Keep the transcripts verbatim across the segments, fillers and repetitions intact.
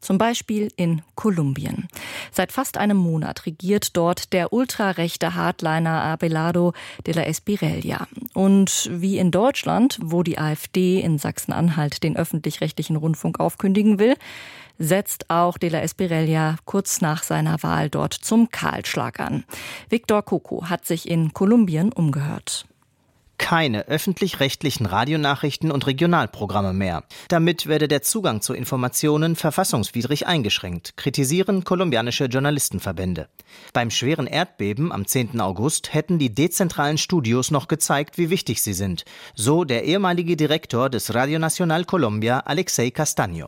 Zum Beispiel in Kolumbien. Seit fast einem Monat regiert dort der ultrarechte Hardliner Abelardo de la Espriella. Und wie in Deutschland, wo die AfD in Sachsen-Anhalt den öffentlich-rechtlichen Rundfunk aufkündigen will, setzt auch de la Espriella kurz nach seiner Wahl dort zum Kahlschlag an. Victor Coco hat sich in Kolumbien umgehört. Keine öffentlich-rechtlichen Radionachrichten und Regionalprogramme mehr. Damit werde der Zugang zu Informationen verfassungswidrig eingeschränkt, kritisieren kolumbianische Journalistenverbände. Beim schweren Erdbeben am zehnten August hätten die dezentralen Studios noch gezeigt, wie wichtig sie sind. So der ehemalige Direktor des Radio Nacional Colombia, Alexei Castaño.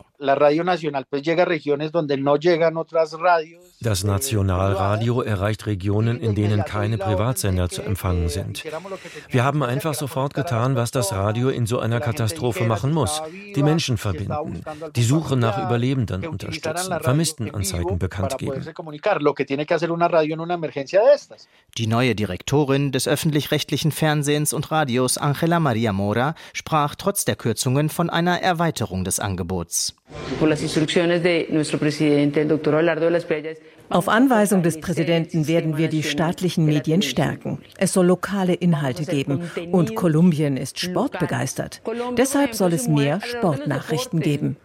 Das Nationalradio erreicht Regionen, in denen keine Privatsender zu empfangen sind. Wir haben einfach sofort getan, was das Radio in so einer Katastrophe machen muss. Die Menschen verbinden, die Suche nach Überlebenden unterstützen, Vermisstenanzeigen bekannt geben. Die neue Direktorin des öffentlich-rechtlichen Fernsehens und Radios, Ángela María Mora, sprach trotz der Kürzungen von einer Erweiterung des Angebots. Auf Anweisung des Präsidenten werden wir die staatlichen Medien stärken. Es soll lokale Inhalte geben und Kolumbien ist sportbegeistert. Deshalb soll es mehr Sportnachrichten geben.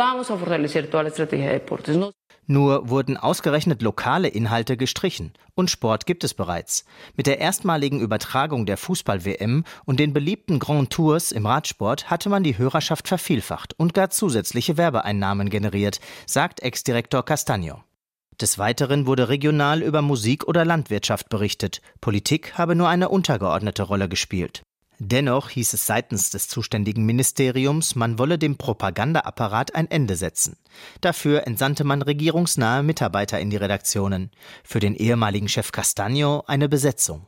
Nur wurden ausgerechnet lokale Inhalte gestrichen. Und Sport gibt es bereits. Mit der erstmaligen Übertragung der Fußball-W M und den beliebten Grand Tours im Radsport hatte man die Hörerschaft vervielfacht und gar zusätzliche Werbeeinnahmen generiert, sagt Ex-Direktor Castaño. Des Weiteren wurde regional über Musik oder Landwirtschaft berichtet. Politik habe nur eine untergeordnete Rolle gespielt. Dennoch hieß es seitens des zuständigen Ministeriums, man wolle dem Propagandaapparat ein Ende setzen. Dafür entsandte man regierungsnahe Mitarbeiter in die Redaktionen. Für den ehemaligen Chef Castaño eine Besetzung.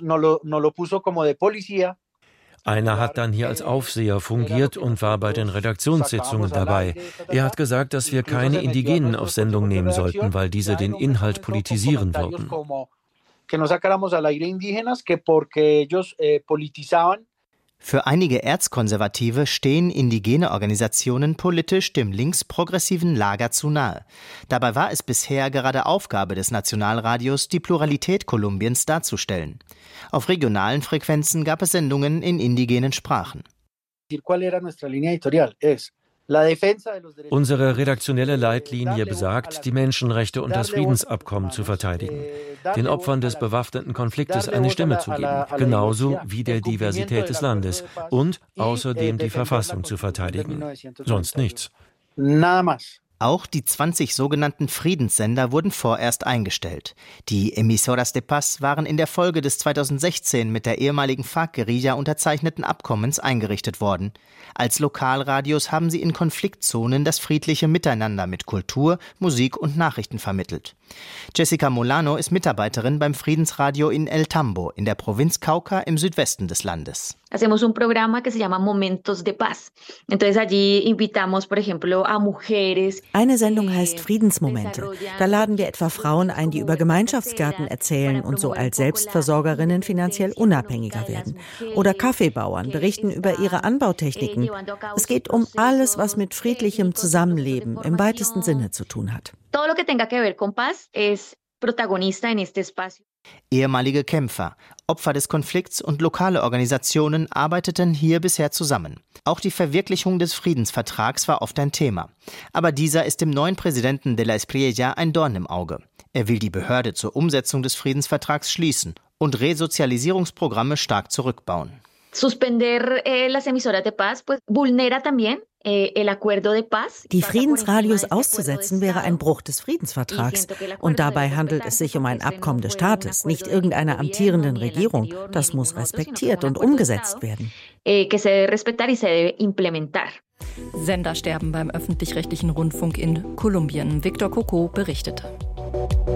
Einer hat dann hier als Aufseher fungiert und war bei den Redaktionssitzungen dabei. Er hat gesagt, dass wir keine Indigenen auf Sendung nehmen sollten, weil diese den Inhalt politisieren würden. Für einige Erzkonservative stehen indigene Organisationen politisch dem linksprogressiven Lager zu nahe. Dabei war es bisher gerade Aufgabe des Nationalradios, die Pluralität Kolumbiens darzustellen. Auf regionalen Frequenzen gab es Sendungen in indigenen Sprachen. Unsere redaktionelle Leitlinie besagt, die Menschenrechte und das Friedensabkommen zu verteidigen, den Opfern des bewaffneten Konfliktes eine Stimme zu geben, genauso wie der Diversität des Landes und außerdem die Verfassung zu verteidigen. Sonst nichts. Auch die zwanzig sogenannten Friedenssender wurden vorerst eingestellt. Die Emisoras de Paz waren in der Folge des zweitausendsechzehn mit der ehemaligen FARC-Guerilla unterzeichneten Abkommens eingerichtet worden. Als Lokalradios haben sie in Konfliktzonen das friedliche Miteinander mit Kultur, Musik und Nachrichten vermittelt. Jessica Molano ist Mitarbeiterin beim Friedensradio in El Tambo in der Provinz Cauca im Südwesten des Landes. Hacemos un programa que se llama Momentos de Paz. Entonces allí invitamos, por ejemplo, a mujeres. Eine Sendung heißt Friedensmomente. Da laden wir etwa Frauen ein, die über Gemeinschaftsgärten erzählen und so als Selbstversorgerinnen finanziell unabhängiger werden. Oder Kaffeebauern berichten über ihre Anbautechniken. Es geht um alles, was mit friedlichem Zusammenleben im weitesten Sinne zu tun hat. Todo lo que tenga que ver con paz es protagonista en este espacio. Ehemalige Kämpfer, Opfer des Konflikts und lokale Organisationen arbeiteten hier bisher zusammen. Auch die Verwirklichung des Friedensvertrags war oft ein Thema. Aber dieser ist dem neuen Präsidenten de la Espriella ein Dorn im Auge. Er will die Behörde zur Umsetzung des Friedensvertrags schließen und Resozialisierungsprogramme stark zurückbauen. Suspender eh, las emisoras de paz pues vulnera también Die Friedensradios auszusetzen wäre ein Bruch des Friedensvertrags. Und dabei handelt es sich um ein Abkommen des Staates, nicht irgendeiner amtierenden Regierung. Das muss respektiert und umgesetzt werden. Sendersterben beim öffentlich-rechtlichen Rundfunk in Kolumbien. Victor Coco berichtete.